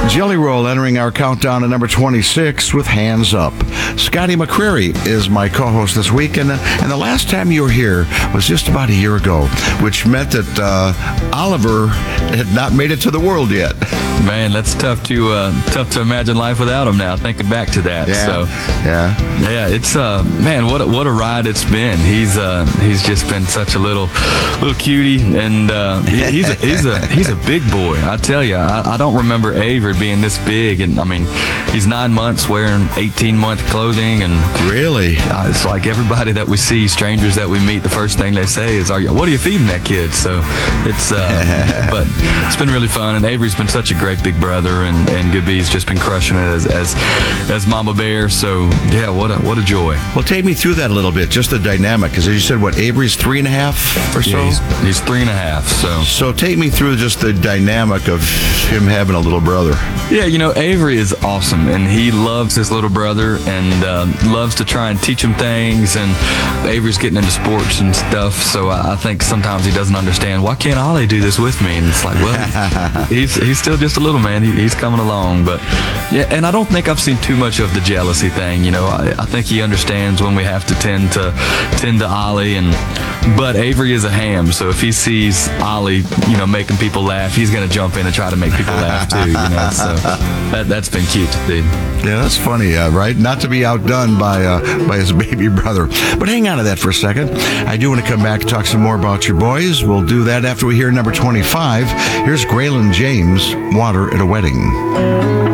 Jelly Roll entering our countdown to number 26 with Hands Up. Scotty McCreery is my co-host this week, and the last time you were here was just about a year ago, which meant that Oliver had not made it to the world yet. Man, that's tough to imagine life without him now, thinking back to that. Yeah, it's man, what a ride it's been. He's just been such a little cutie, and he's a big boy. I tell you, I don't remember Avery being this big, and I mean, he's 9 months wearing 18-month clothing, and really, it's like everybody that we see, strangers that we meet, the first thing they say is, "What are you feeding that kid?" So it's but it's been really fun, and Avery's been such a great big brother, and Good B's just been crushing it as Mama Bear. So yeah, what a joy. Well, take me through that a little bit, just the dynamic, because as you said, Avery's 3.5 or so? Yeah, he's 3.5. So take me through just the dynamic of him having a little brother. Yeah, Avery is awesome, and he loves his little brother, and loves to try and teach him things, and Avery's getting into sports and stuff, so I think sometimes he doesn't understand, why can't Ollie do this with me? And it's like, well, he's still just a little man. He's coming along, but yeah, and I don't think I've seen too much of the jealousy thing. I think he understands when we have to tend to Ollie, but Avery is a ham, so if he sees Ollie, making people laugh, he's going to jump in and try to make people laugh too. So that's been cute to see. Yeah, that's funny, right? Not to be outdone by his baby brother. But hang on to that for a second. I do want to come back and talk some more about your boys. We'll do that after we hear number 25. Here's Graylin James, Water at a Wedding.